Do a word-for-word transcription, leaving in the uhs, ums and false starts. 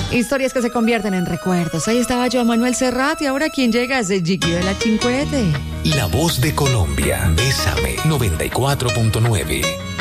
Historias que se convierten en recuerdos. Ahí estaba yo, Manuel Serrat, y ahora quien llega es el Gigi de la Cincuete. La voz de Colombia. Bésame noventa y cuatro punto nueve.